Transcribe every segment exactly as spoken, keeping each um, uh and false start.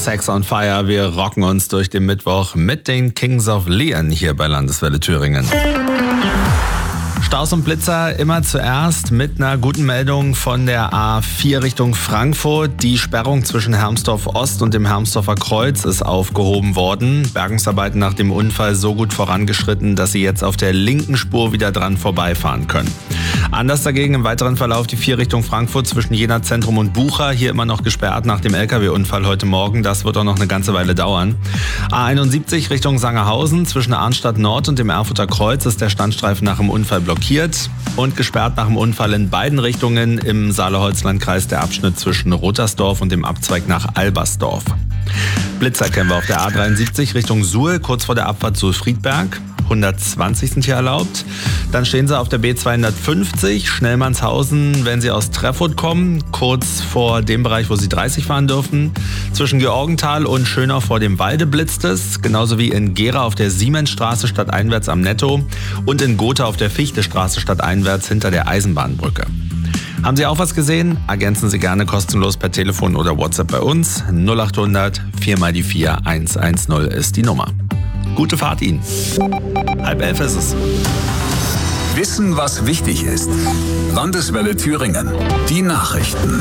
Sex on Fire. Wir rocken uns durch den Mittwoch mit den Kings of Leon hier bei Landeswelle Thüringen. Staus und Blitzer immer zuerst mit einer guten Meldung von der A vier Richtung Frankfurt. Die Sperrung zwischen Hermsdorf Ost und dem Hermsdorfer Kreuz ist aufgehoben worden. Bergungsarbeiten nach dem Unfall so gut vorangeschritten, dass sie jetzt auf der linken Spur wieder dran vorbeifahren können. Anders dagegen im weiteren Verlauf die vier Richtung Frankfurt zwischen Jena Zentrum und Bucha. Hier immer noch gesperrt nach dem L K W-Unfall heute Morgen. Das wird auch noch eine ganze Weile dauern. A einundsiebzig Richtung Sangerhausen zwischen Arnstadt Nord und dem Erfurter Kreuz ist der Standstreifen nach dem Unfall blockiert und gesperrt nach dem Unfall in beiden Richtungen im Saale-Holzland-Kreis der Abschnitt zwischen Rotersdorf und dem Abzweig nach Albersdorf. Blitzer kennen wir auf der A dreiundsiebzig Richtung Suhl, kurz vor der Abfahrt Suhl-Friedberg. hundertzwanzig sind hier erlaubt. Dann stehen sie auf der B zweihundertfünfzig, Schnellmannshausen, wenn sie aus Treffurt kommen, kurz vor dem Bereich, wo sie dreißig fahren dürfen. Zwischen Georgenthal und Schönau vor dem Walde blitzt es, genauso wie in Gera auf der Siemensstraße stadteinwärts am Netto und in Gotha auf der Fichtestraße stadteinwärts hinter der Eisenbahnbrücke. Haben Sie auch was gesehen? Ergänzen Sie gerne kostenlos per Telefon oder WhatsApp bei uns. null acht hundert vier mal die vier eins eins null ist die Nummer. Gute Fahrt Ihnen. Halb elf ist es. Wissen, was wichtig ist. Landeswelle Thüringen. Die Nachrichten.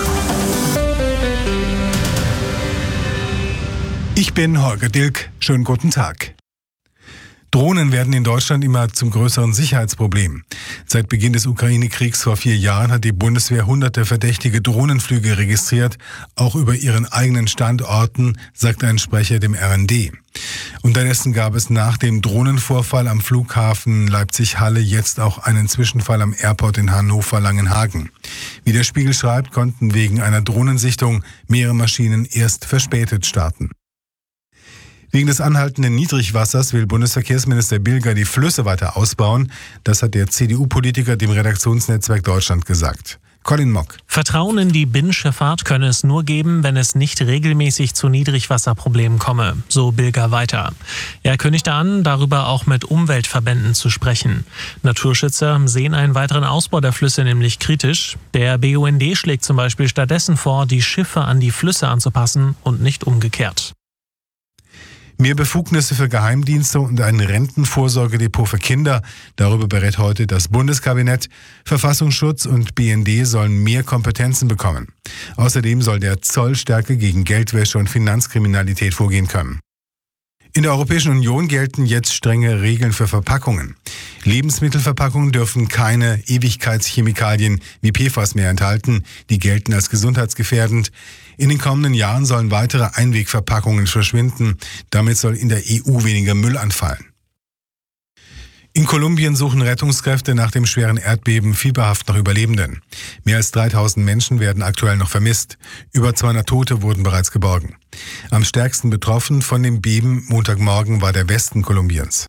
Ich bin Holger Dilk. Schönen guten Tag. Drohnen werden in Deutschland immer zum größeren Sicherheitsproblem. Seit Beginn des Ukraine-Kriegs vor vier Jahren hat die Bundeswehr hunderte verdächtige Drohnenflüge registriert, auch über ihren eigenen Standorten, sagt ein Sprecher dem R N D. Unterdessen gab es nach dem Drohnenvorfall am Flughafen Leipzig-Halle jetzt auch einen Zwischenfall am Airport in Hannover-Langenhagen. Wie der Spiegel schreibt, konnten wegen einer Drohnensichtung mehrere Maschinen erst verspätet starten. Wegen des anhaltenden Niedrigwassers will Bundesverkehrsminister Bilger die Flüsse weiter ausbauen. Das hat der C D U-Politiker dem Redaktionsnetzwerk Deutschland gesagt. Colin Mock. Vertrauen in die Binnenschifffahrt könne es nur geben, wenn es nicht regelmäßig zu Niedrigwasserproblemen komme, so Bilger weiter. Er kündigte an, darüber auch mit Umweltverbänden zu sprechen. Naturschützer sehen einen weiteren Ausbau der Flüsse nämlich kritisch. Der B U N D schlägt zum Beispiel stattdessen vor, die Schiffe an die Flüsse anzupassen und nicht umgekehrt. Mehr Befugnisse für Geheimdienste und ein Rentenvorsorgedepot für Kinder. Darüber berät heute das Bundeskabinett. Verfassungsschutz und B N D sollen mehr Kompetenzen bekommen. Außerdem soll der Zoll stärker gegen Geldwäsche und Finanzkriminalität vorgehen können. In der Europäischen Union gelten jetzt strenge Regeln für Verpackungen. Lebensmittelverpackungen dürfen keine Ewigkeitschemikalien wie P F A S mehr enthalten. Die gelten als gesundheitsgefährdend. In den kommenden Jahren sollen weitere Einwegverpackungen verschwinden. Damit soll in der E U weniger Müll anfallen. In Kolumbien suchen Rettungskräfte nach dem schweren Erdbeben fieberhaft nach Überlebenden. Mehr als dreitausend Menschen werden aktuell noch vermisst. Über zweihundert Tote wurden bereits geborgen. Am stärksten betroffen von dem Beben Montagmorgen war der Westen Kolumbiens.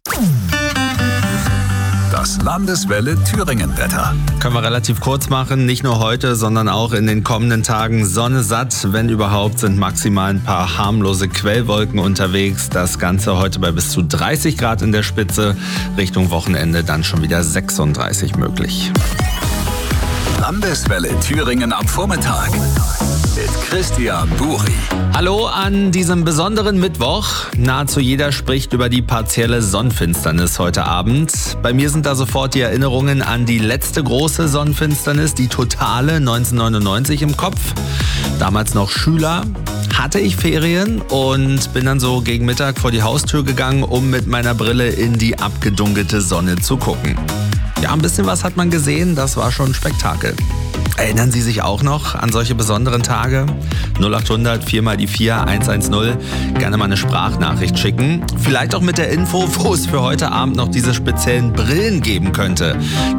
Das Landeswelle Thüringen-Wetter. Können wir relativ kurz machen, nicht nur heute, sondern auch in den kommenden Tagen Sonne satt. Wenn überhaupt, sind maximal ein paar harmlose Quellwolken unterwegs. Das Ganze heute bei bis zu dreißig Grad in der Spitze. Richtung Wochenende dann schon wieder sechsunddreißig möglich. Landeswelle Thüringen am Vormittag mit Christian Buri. Hallo an diesem besonderen Mittwoch. Nahezu jeder spricht über die partielle Sonnenfinsternis heute Abend. Bei mir sind da sofort die Erinnerungen an die letzte große Sonnenfinsternis, die totale neunzehnhundertneunundneunzig im Kopf. Damals noch Schüler, hatte ich Ferien und bin dann so gegen Mittag vor die Haustür gegangen, um mit meiner Brille in die abgedunkelte Sonne zu gucken. Ja, ein bisschen was hat man gesehen, das war schon ein Spektakel. Erinnern Sie sich auch noch an solche besonderen Tage? null acht hundert vier mal die vier eins eins null. Gerne mal eine Sprachnachricht schicken. Vielleicht auch mit der Info, wo es für heute Abend noch diese speziellen Brillen geben könnte.